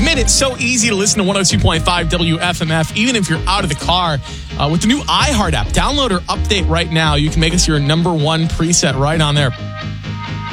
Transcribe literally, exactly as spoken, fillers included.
made it so easy to listen to one oh two point five W F M F, even if you're out of the car. Uh, with the new iHeart app, download or update right now. You can make us your number one preset right on there.